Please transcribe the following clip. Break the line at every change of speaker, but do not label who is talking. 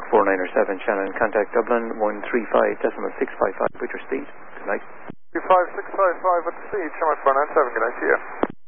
4907 Shannon, contact Dublin 135.655 with your speed. Good night.
25655 with the speed, Shannon 497, good night to you.